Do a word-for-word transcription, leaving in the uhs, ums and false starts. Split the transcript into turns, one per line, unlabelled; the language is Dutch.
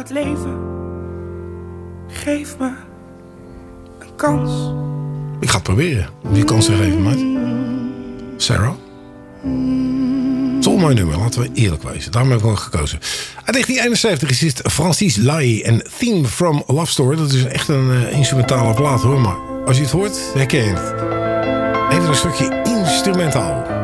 het leven. Geef me een kans.
Ik ga het proberen om die kans te geven, maat. Sarah. Het is een mooi nummer, laten we eerlijk wezen. Daarom heb ik ook gekozen. Uit negentien eenenzeventig is dit Francis Lai en Theme from a Love Story. Dat is echt een uh, instrumentale plaat hoor. Maar als je het hoort, herken je het. Even een stukje instrumentaal.